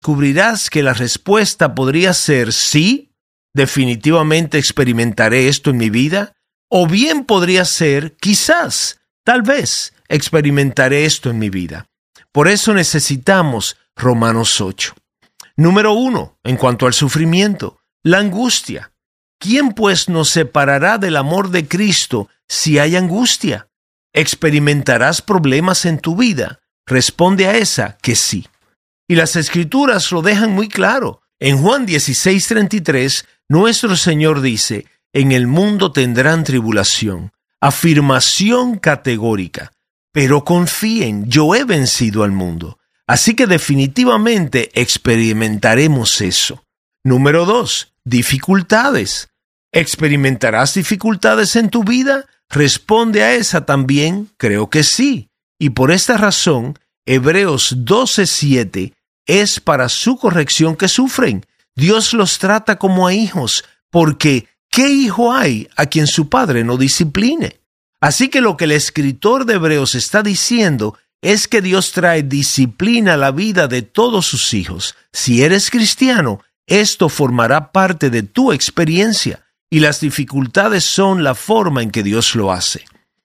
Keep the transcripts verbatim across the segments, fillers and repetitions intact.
descubrirás que la respuesta podría ser sí, definitivamente experimentaré esto en mi vida, o bien podría ser quizás, tal vez, experimentaré esto en mi vida. Por eso necesitamos Romanos ocho. Número uno, en cuanto al sufrimiento, la angustia. ¿Quién pues nos separará del amor de Cristo si hay angustia? ¿Experimentarás problemas en tu vida? Responde a esa que sí. Y las Escrituras lo dejan muy claro. En Juan dieciséis treinta y tres, nuestro Señor dice, en el mundo tendrán tribulación. Afirmación categórica. Pero confíen, yo he vencido al mundo. Así que definitivamente experimentaremos eso. Número dos, dificultades. ¿Experimentarás dificultades en tu vida? Responde a esa también, creo que sí. Y por esta razón, Hebreos doce siete es para su corrección que sufren. Dios los trata como a hijos, porque ¿qué hijo hay a quien su padre no discipline? Así que lo que el escritor de Hebreos está diciendo es que Dios trae disciplina a la vida de todos sus hijos. Si eres cristiano, esto formará parte de tu experiencia. Y las dificultades son la forma en que Dios lo hace.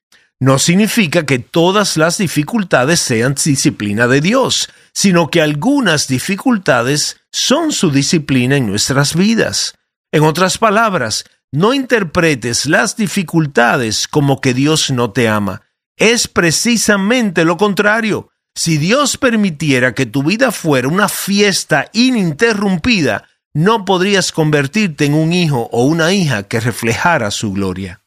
No significa que todas las dificultades sean disciplina de Dios, sino que algunas dificultades son su disciplina en nuestras vidas. En otras palabras, no interpretes las dificultades como que Dios no te ama. Es precisamente lo contrario. Si Dios permitiera que tu vida fuera una fiesta ininterrumpida, no podrías convertirte en un hijo o una hija que reflejara su gloria.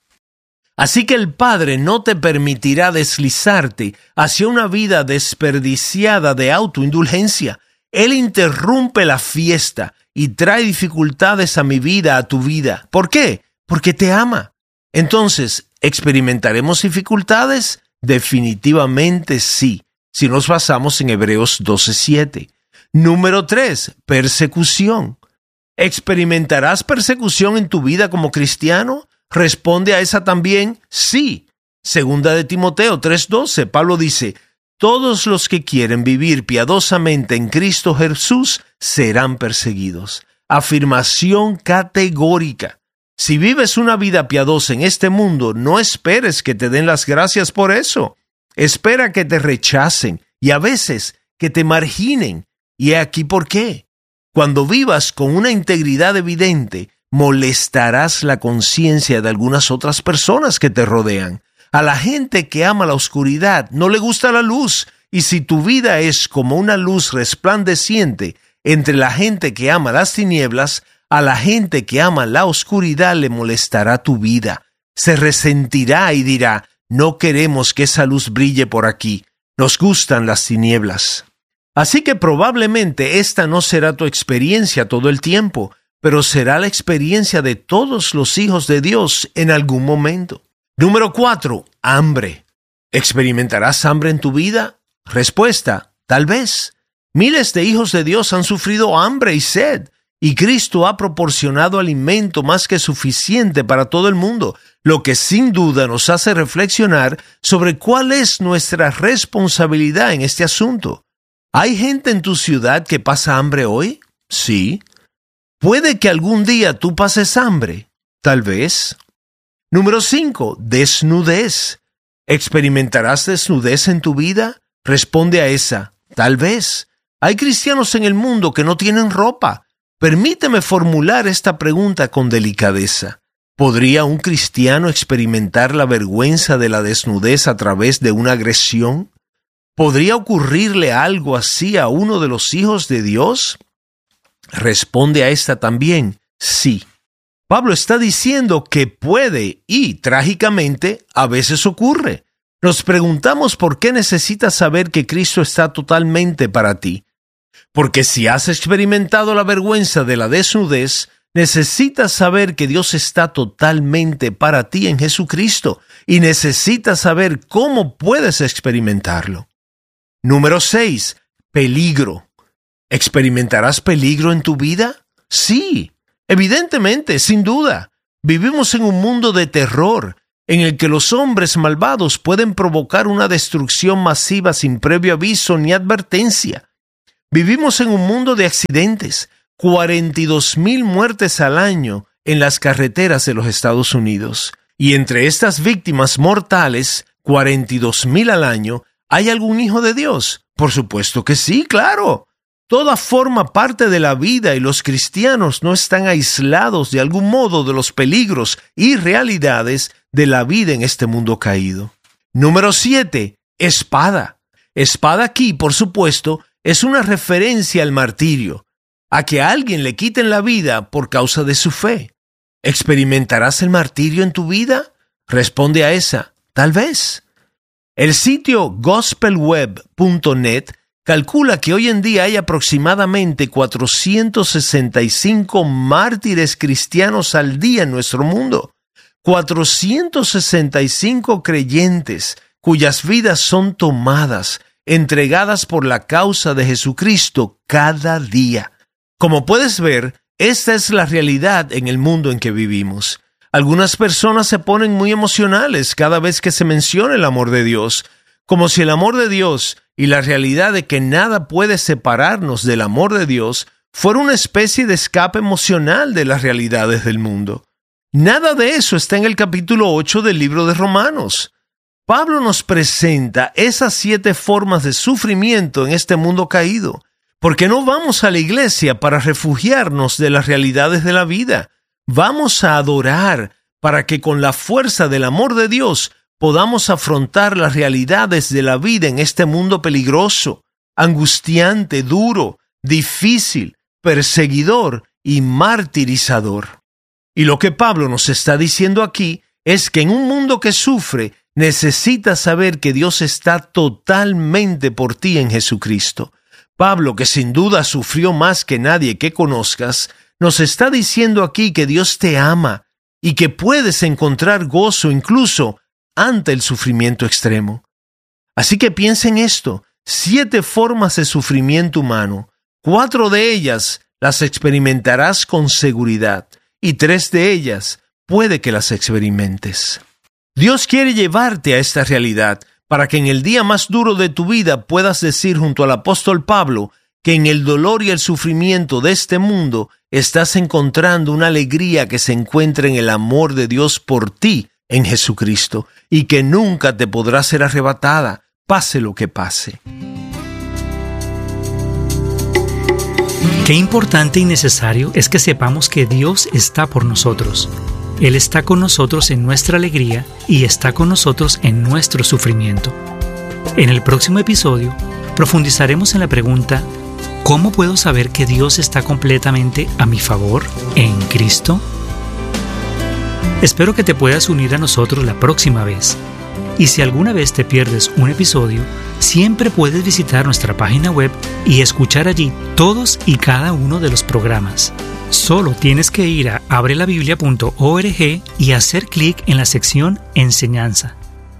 Así que el Padre no te permitirá deslizarte hacia una vida desperdiciada de autoindulgencia. Él interrumpe la fiesta y trae dificultades a mi vida, a tu vida. ¿Por qué? Porque te ama. Entonces, ¿experimentaremos dificultades? Definitivamente sí, si nos basamos en Hebreos doce siete. Número tres, persecución. ¿Experimentarás persecución en tu vida como cristiano? Responde a esa también, sí. Segunda de Timoteo tres doce, Pablo dice, todos los que quieren vivir piadosamente en Cristo Jesús serán perseguidos. Afirmación categórica. Si vives una vida piadosa en este mundo, no esperes que te den las gracias por eso. Espera que te rechacen y a veces que te marginen. Y he aquí por qué. Cuando vivas con una integridad evidente, molestarás la conciencia de algunas otras personas que te rodean. A la gente que ama la oscuridad no le gusta la luz, y si tu vida es como una luz resplandeciente entre la gente que ama las tinieblas, a la gente que ama la oscuridad le molestará tu vida. Se resentirá y dirá, no queremos que esa luz brille por aquí, nos gustan las tinieblas. Así que probablemente esta no será tu experiencia todo el tiempo, pero será la experiencia de todos los hijos de Dios en algún momento. Número cuatro, hambre. ¿Experimentarás hambre en tu vida? Respuesta, tal vez. Miles de hijos de Dios han sufrido hambre y sed, y Cristo ha proporcionado alimento más que suficiente para todo el mundo, lo que sin duda nos hace reflexionar sobre cuál es nuestra responsabilidad en este asunto. ¿Hay gente en tu ciudad que pasa hambre hoy? Sí. ¿Puede que algún día tú pases hambre? Tal vez. Número cinco, desnudez. ¿Experimentarás desnudez en tu vida? Responde a esa, tal vez. Hay cristianos en el mundo que no tienen ropa. Permíteme formular esta pregunta con delicadeza. ¿Podría un cristiano experimentar la vergüenza de la desnudez a través de una agresión? ¿Podría ocurrirle algo así a uno de los hijos de Dios? Responde a esta también, sí. Pablo está diciendo que puede y, trágicamente, a veces ocurre. Nos preguntamos por qué necesitas saber que Cristo está totalmente para ti. Porque si has experimentado la vergüenza de la desnudez, necesitas saber que Dios está totalmente para ti en Jesucristo y necesitas saber cómo puedes experimentarlo. Número seis. Peligro. ¿Experimentarás peligro en tu vida? Sí, evidentemente, sin duda. Vivimos en un mundo de terror, en el que los hombres malvados pueden provocar una destrucción masiva sin previo aviso ni advertencia. Vivimos en un mundo de accidentes, cuarenta y dos mil muertes al año en las carreteras de los Estados Unidos. Y entre estas víctimas mortales, cuarenta y dos mil al año, ¿hay algún hijo de Dios? Por supuesto que sí, claro. Toda forma parte de la vida y los cristianos no están aislados de algún modo de los peligros y realidades de la vida en este mundo caído. Número siete. Espada. Espada aquí, por supuesto, es una referencia al martirio, a que a alguien le quiten la vida por causa de su fe. ¿Experimentarás el martirio en tu vida? Responde a esa, tal vez. El sitio gospel web punto net calcula que hoy en día hay aproximadamente cuatrocientos sesenta y cinco mártires cristianos al día en nuestro mundo. cuatrocientos sesenta y cinco creyentes cuyas vidas son tomadas, entregadas por la causa de Jesucristo cada día. Como puedes ver, esta es la realidad en el mundo en que vivimos. Algunas personas se ponen muy emocionales cada vez que se menciona el amor de Dios, como si el amor de Dios y la realidad de que nada puede separarnos del amor de Dios fuera una especie de escape emocional de las realidades del mundo. Nada de eso está en el capítulo ocho del libro de Romanos. Pablo nos presenta esas siete formas de sufrimiento en este mundo caído, porque no vamos a la iglesia para refugiarnos de las realidades de la vida. Vamos a adorar para que con la fuerza del amor de Dios podamos afrontar las realidades de la vida en este mundo peligroso, angustiante, duro, difícil, perseguidor y martirizador. Y lo que Pablo nos está diciendo aquí es que en un mundo que sufre, necesitas saber que Dios está totalmente por ti en Jesucristo. Pablo, que sin duda sufrió más que nadie que conozcas, nos está diciendo aquí que Dios te ama y que puedes encontrar gozo incluso ante el sufrimiento extremo. Así que piensa en esto, siete formas de sufrimiento humano, cuatro de ellas las experimentarás con seguridad y tres de ellas puede que las experimentes. Dios quiere llevarte a esta realidad para que en el día más duro de tu vida puedas decir junto al apóstol Pablo que en el dolor y el sufrimiento de este mundo estás encontrando una alegría que se encuentra en el amor de Dios por ti en Jesucristo y que nunca te podrá ser arrebatada, pase lo que pase. Qué importante y necesario es que sepamos que Dios está por nosotros. Él está con nosotros en nuestra alegría y está con nosotros en nuestro sufrimiento. En el próximo episodio, profundizaremos en la pregunta: ¿cómo puedo saber que Dios está completamente a mi favor en Cristo? Espero que te puedas unir a nosotros la próxima vez. Y si alguna vez te pierdes un episodio, siempre puedes visitar nuestra página web y escuchar allí todos y cada uno de los programas. Solo tienes que ir a abre la biblia punto org y hacer clic en la sección Enseñanza.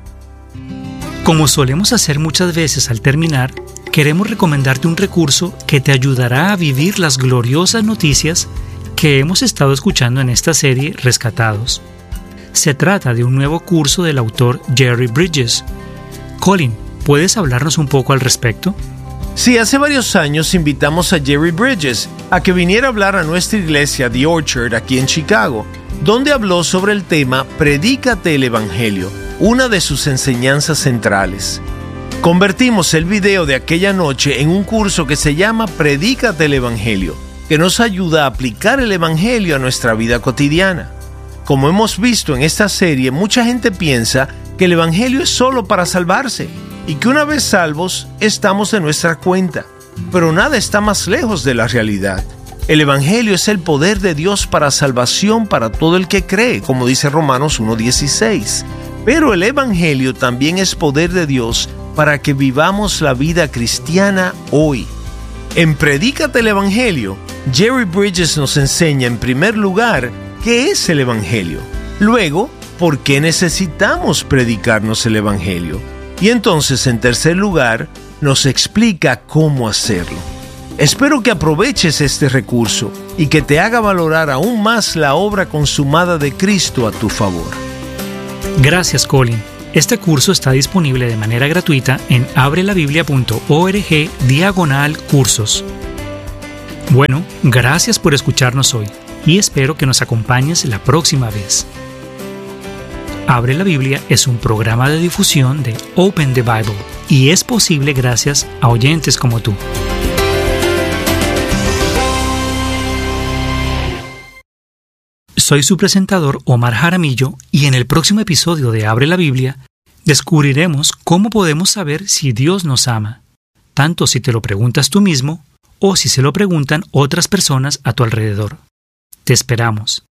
Como solemos hacer muchas veces al terminar, queremos recomendarte un recurso que te ayudará a vivir las gloriosas noticias que hemos estado escuchando en esta serie Rescatados. Se trata de un nuevo curso del autor Jerry Bridges. Colin, ¿puedes hablarnos un poco al respecto? Sí, hace varios años invitamos a Jerry Bridges a que viniera a hablar a nuestra iglesia The Orchard aquí en Chicago, donde habló sobre el tema Predícate el Evangelio, una de sus enseñanzas centrales. Convertimos el video de aquella noche en un curso que se llama Predícate el Evangelio, que nos ayuda a aplicar el Evangelio a nuestra vida cotidiana. Como hemos visto en esta serie, mucha gente piensa que el Evangelio es solo para salvarse y que una vez salvos, estamos de nuestra cuenta. Pero nada está más lejos de la realidad. El Evangelio es el poder de Dios para salvación para todo el que cree, como dice Romanos uno dieciséis. Pero el Evangelio también es poder de Dios para que vivamos la vida cristiana hoy. En Predícate el Evangelio, Jerry Bridges nos enseña en primer lugar qué es el Evangelio. Luego, por qué necesitamos predicarnos el Evangelio. Y entonces, en tercer lugar, nos explica cómo hacerlo. Espero que aproveches este recurso y que te haga valorar aún más la obra consumada de Cristo a tu favor. Gracias, Colin. Este curso está disponible de manera gratuita en abrelabiblia punto org diagonal cursos. Bueno, gracias por escucharnos hoy y espero que nos acompañes la próxima vez. Abre la Biblia es un programa de difusión de Open the Bible y es posible gracias a oyentes como tú. Soy su presentador Omar Jaramillo y en el próximo episodio de Abre la Biblia descubriremos cómo podemos saber si Dios nos ama, tanto si te lo preguntas tú mismo o si se lo preguntan otras personas a tu alrededor. Te esperamos.